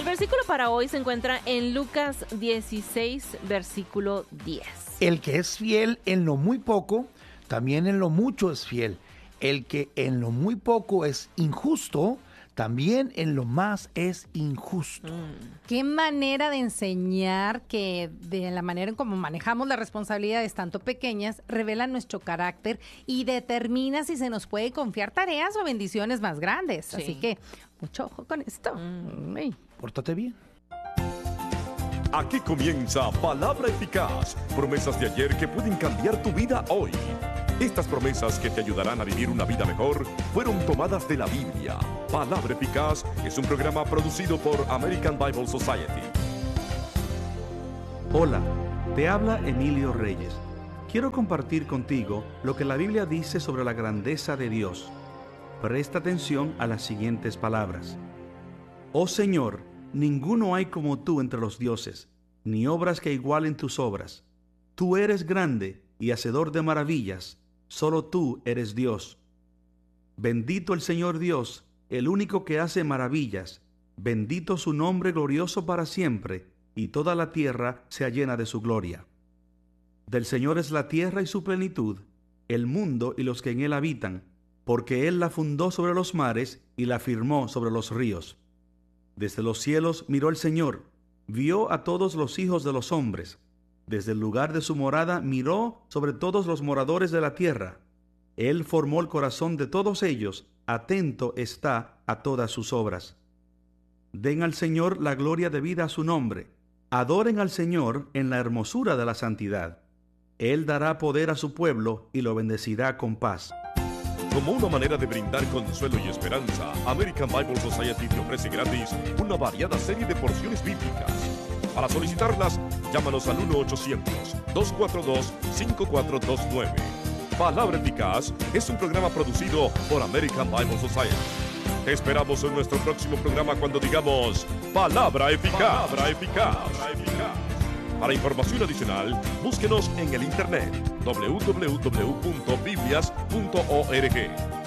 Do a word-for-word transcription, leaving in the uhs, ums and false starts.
El versículo para hoy se encuentra en Lucas dieciséis, versículo diez. El que es fiel en lo muy poco, también en lo mucho es fiel. El que en lo muy poco es injusto, también en lo más es injusto. Mm. Qué manera de enseñar que de la manera en cómo manejamos las responsabilidades tanto pequeñas revela nuestro carácter y determina si se nos puede confiar tareas o bendiciones más grandes. Sí. Así que mucho ojo con esto. Mm. Hey, pórtate bien. Aquí comienza Palabra Eficaz, promesas de ayer que pueden cambiar tu vida hoy. Estas promesas que te ayudarán a vivir una vida mejor fueron tomadas de la Biblia. Palabra Eficaz es un programa producido por American Bible Society. Hola, te habla Emilio Reyes. Quiero compartir contigo lo que la Biblia dice sobre la grandeza de Dios. Presta atención a las siguientes palabras. Oh Señor, ninguno hay como tú entre los dioses, ni obras que igualen tus obras. Tú eres grande y hacedor de maravillas. Solo tú eres Dios. Bendito el Señor Dios, el único que hace maravillas. Bendito su nombre glorioso para siempre, y toda la tierra sea llena de su gloria. Del Señor es la tierra y su plenitud, el mundo y los que en él habitan, porque él la fundó sobre los mares y la firmó sobre los ríos. Desde los cielos miró el Señor, vio a todos los hijos de los hombres. Desde el lugar de su morada miró sobre todos los moradores de la tierra. Él formó el corazón de todos ellos, atento está a todas sus obras. Den al Señor la gloria debida a su nombre. Adoren al Señor en la hermosura de la santidad. Él dará poder a su pueblo y lo bendecirá con paz. Como una manera de brindar consuelo y esperanza, American Bible Society te ofrece gratis una variada serie de porciones bíblicas. Para solicitarlas, llámanos al uno ochocientos, dos cuatro dos, cinco cuatro dos nueve. Palabra Eficaz es un programa producido por American Bible Society. Te esperamos en nuestro próximo programa cuando digamos Palabra Eficaz. Palabra Eficaz. Para información adicional, búsquenos en el internet doble u doble u doble u punto biblias punto org.